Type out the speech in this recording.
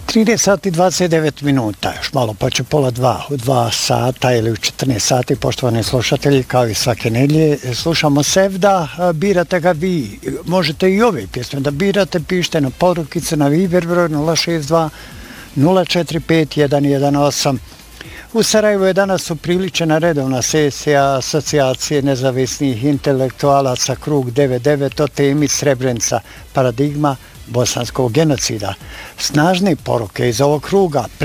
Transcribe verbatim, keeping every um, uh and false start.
trinaest sati i dvadeset devet minuta, još malo pa će pola dva, u dva sata ili u četrnaest sati, poštovani slušatelji, kao i svake nedjelje, slušamo Sevda, birate ga vi, možete i ove pjesme da birate, pišite na porukice na Viber broj nula šest dva nula četiri pet jedan jedan osam. U Sarajevu je danas upriličena redovna sesija Asocijacije nezavisnih intelektualaca Krug devedeset devet o temi Srebrenica, paradigma bosanskog genocida. Snažne poruke iz ovog kruga